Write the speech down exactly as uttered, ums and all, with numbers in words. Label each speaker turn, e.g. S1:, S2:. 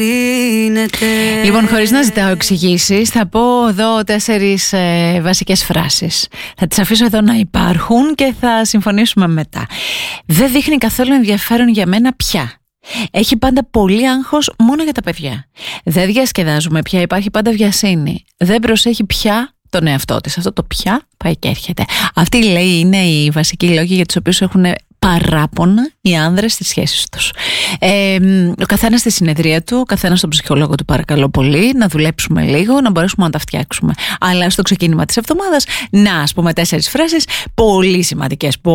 S1: Λοιπόν, χωρίς να ζητάω εξηγήσεις, θα πω εδώ τέσσερις ε, βασικές φράσεις. Θα τις αφήσω εδώ να υπάρχουν και θα συμφωνήσουμε μετά. Δεν δείχνει καθόλου ενδιαφέρον για μένα πια. Έχει πάντα πολύ άγχος μόνο για τα παιδιά. Δεν διασκεδάζουμε πια, υπάρχει πάντα βιασύνη. Δεν προσέχει πια τον εαυτό της. Αυτό το πια πάει και έρχεται. Αυτή, λέει, είναι οι βασικοί λόγοι για τους οποίους έχουν παράπονα οι άνδρες στις σχέσεις τους. Ε, ο καθένας στη συνεδρία του, ο καθένας στον ψυχολόγο του, παρακαλώ πολύ, να δουλέψουμε λίγο, να μπορέσουμε να τα φτιάξουμε. Αλλά στο ξεκίνημα της εβδομάδας, να ας πούμε τέσσερις φράσεις πολύ σημαντικές που